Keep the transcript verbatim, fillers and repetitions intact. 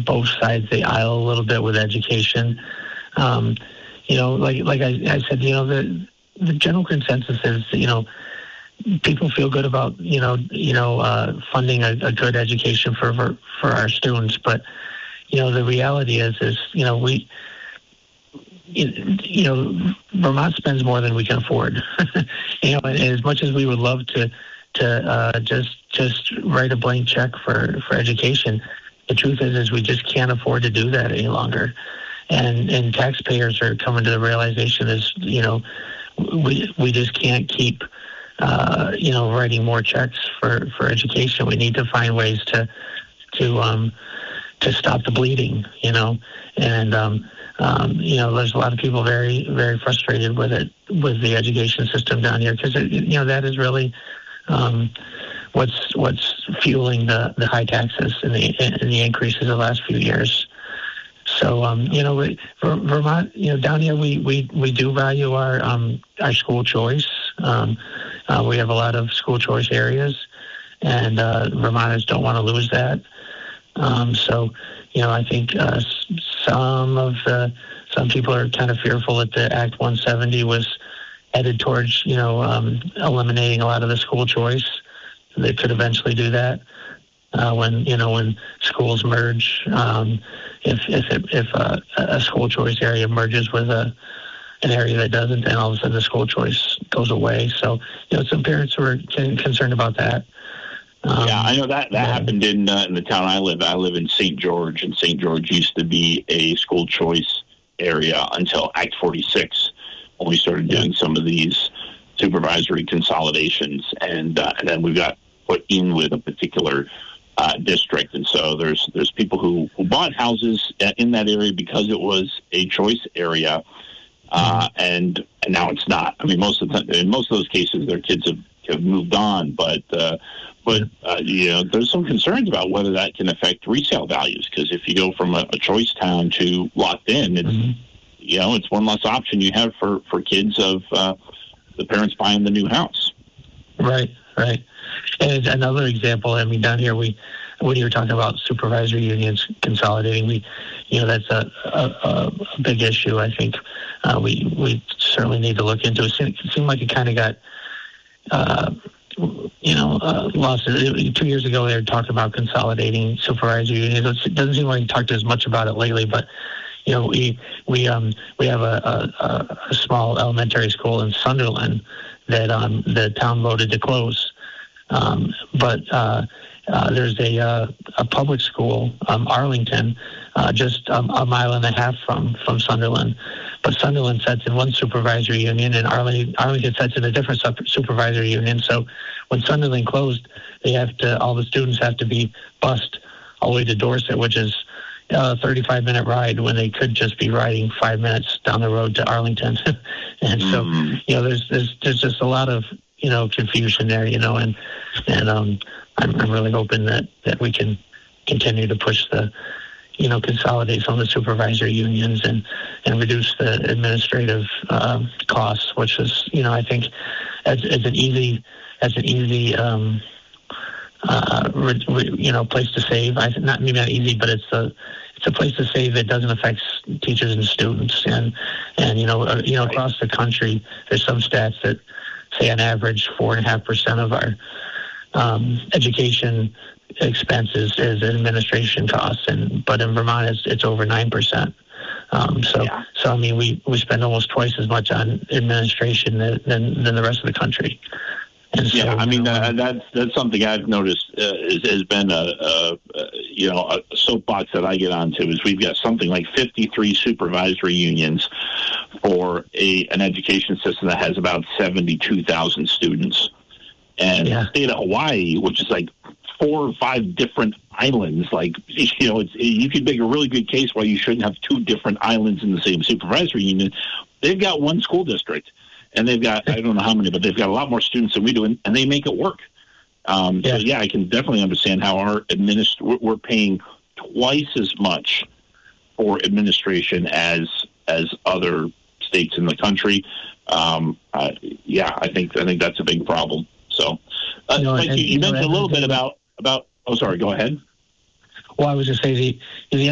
both sides of the aisle a little bit with education. Um, you know, like like I, I said, you know, the the general consensus is, you know, people feel good about, you know, you know, uh, funding a, a good education for, for for our students, but you know, the reality is, is you know, we, you, you know, Vermont spends more than we can afford. You know, and as much as we would love to to uh, just just write a blank check for, for education, the truth is, is we just can't afford to do that any longer. And and taxpayers are coming to the realization is, you know, we we just can't keep, uh, you know, writing more checks for, for education. We need to find ways to to um, to stop the bleeding, you know. And um, um, you know, there's a lot of people very very frustrated with it, with the education system down here, because you know that is really um, what's what's fueling the, the high taxes and the and the increases the last few years. So, um, you know, we, Vermont, you know, down here we, we, we do value our um, our school choice. Um, uh, we have a lot of school choice areas, and uh, Vermonters don't want to lose that. Um, so, you know, I think uh, some of the some people are kind of fearful that the Act one seventy was headed towards, you know, um, eliminating a lot of the school choice. They could eventually do that. Uh, when you know when schools merge, um, if if it, if a, a school choice area merges with a an area that doesn't, then all of a sudden the school choice goes away. So you know some parents were concerned about that. Um, yeah, I know that that yeah. happened in uh, in the town I live. I live in Saint George, and Saint George used to be a school choice area until Act forty-six, when we started yeah. doing some of these supervisory consolidations, and uh, and then we got put in with a particular Uh, district, and so there's there's people who, who bought houses in that area because it was a choice area, uh, and and now it's not. I mean, most of the time, in most of those cases, their kids have, have moved on, but uh, but uh, you know, there's some concerns about whether that can affect resale values, because if you go from a, a choice town to locked in, it's mm-hmm. you know it's one less option you have for for kids of uh, the parents buying the new house. Right, right. And another example, I mean, down here, we, when you were talking about supervisory unions consolidating, we, you know, that's a, a, a big issue. I think uh, we we certainly need to look into it. It seemed like it kind of got, uh, you know, uh, lost. Two years ago, they were talking about consolidating supervisory unions. It doesn't seem like we talked as much about it lately, but you know, we we um we have a, a, a small elementary school in Sunderland that um the town voted to close. Um, but uh, uh, there's a uh, a public school, um, Arlington, uh, just um, a mile and a half from, from Sunderland. But Sunderland sits in one supervisory union, and Arlington, Arlington sits in a different supervisory union. So when Sunderland closed, they have to all the students have to be bused all the way to Dorset, which is a thirty-five minute ride when they could just be riding five minutes down the road to Arlington. And so, mm-hmm. you know, there's there's there's just a lot of you know, confusion there, you know, and and um, I'm, I'm really hoping that, that we can continue to push the, you know, consolidate some of the supervisory unions and, and reduce the administrative uh, costs, which is, you know, I think as, as an easy as an easy, um, uh, re, re, you know, place to save. I think not maybe not easy, but it's a it's a place to save that doesn't affect teachers and students, and and you know, uh, you know, across the country, there's some stats that say on average four and a half percent of our um, education expenses is administration costs, and but in Vermont it's, it's over nine percent. Um, so yeah. so I mean we, we spend almost twice as much on administration than than, than the rest of the country. And so, yeah, I mean uh, that's that's something I've noticed uh, is, has been a, a, a you know a soapbox that I get onto is we've got something like fifty-three supervisory unions for a an education system that has about seventy-two thousand students, and yeah. the state of Hawaii, which is like four or five different islands, like you know, it's, you could make a really good case why you shouldn't have two different islands in the same supervisory union. They've got one school district. And they've got, I don't know how many, but they've got a lot more students than we do, and, and they make it work. Um, yeah. So, yeah, I can definitely understand how our administ- we're paying twice as much for administration as as other states in the country. Um, uh, yeah, I think I think that's a big problem. So, uh, no, like and, you, you, you mentioned know, a little bit about, about, oh, sorry, go ahead. Well, I was just saying the, the